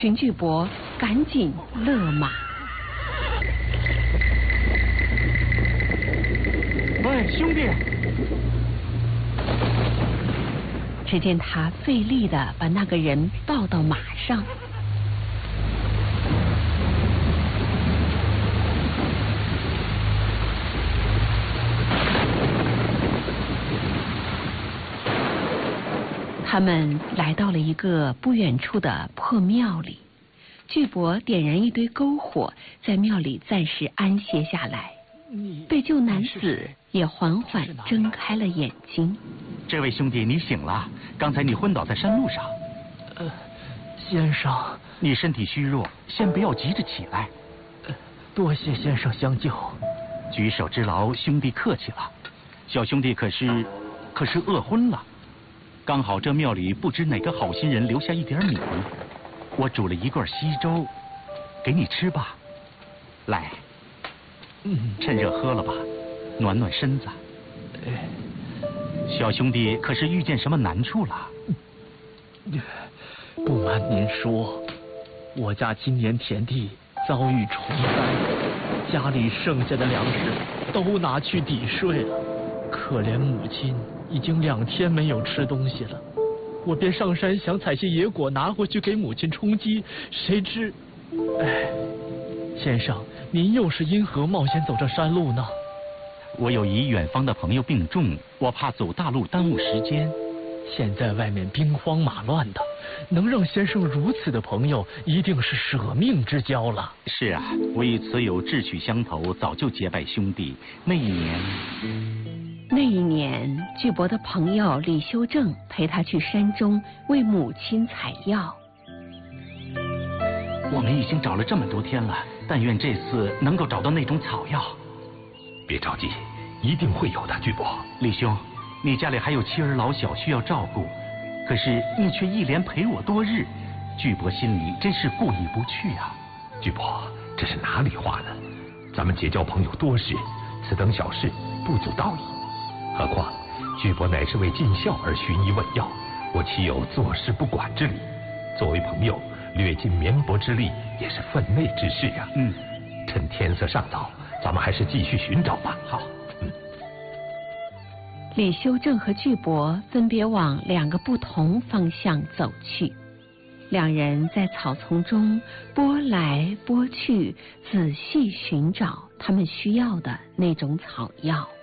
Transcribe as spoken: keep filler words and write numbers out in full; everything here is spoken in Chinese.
荀巨伯赶紧勒马。 喂，兄弟！ 只见他费力地把那个人抱到马上。他们来到了一个不远处的破庙里，巨伯点燃一堆篝火，在庙里暂时安歇下来。被救男子也缓缓睁开了眼睛。 这位兄弟，你醒了，刚才你昏倒在山路上。 呃，先生， 你身体虚弱，先不要急着起来。 呃，多谢先生相救。 举手之劳，兄弟客气了。小兄弟可是，可是饿昏了。刚好这庙里不知哪个好心人留下一点米，我煮了一罐稀粥，给你吃吧。来， 嗯， 趁热喝了吧，暖暖身子。小兄弟可是遇见什么难处了？ 不瞒您说，我家今年田地遭遇虫灾，家里剩下的粮食都拿去抵税了，可怜母亲已经两天没有吃东西了。我便上山想采些野果拿回去给母亲充饥，谁知，哎，先生，您又是因何冒险走这山路呢？ 我有一远方的朋友病重，我怕走大路耽误时间。 现在外面兵荒马乱的，能让先生如此的朋友，一定是舍命之交了。 是啊，我与此友志趣相投，早就结拜兄弟。那一年， 那一年，巨伯的朋友李修正陪他去山中为母亲采药。 我们已经找了这么多天了，但愿这次能够找到那种草药。 别着急，一定会有的，巨伯。 李兄，你家里还有妻儿老小需要照顾，可是你却一连陪我多日，巨伯心里真是过意不去啊。 巨伯，这是哪里话呢？咱们结交朋友多时，此等小事不足道矣。何况巨伯乃是为尽孝而寻医问药，我岂有坐视不管之理？作为朋友，略尽绵薄之力也是分内之事啊。 嗯， 趁天色尚早，咱们还是继续寻找吧。 好。 嗯。 李修正和巨伯分别往两个不同方向走去，两人在草丛中拨来拨去，仔细寻找他们需要的那种草药。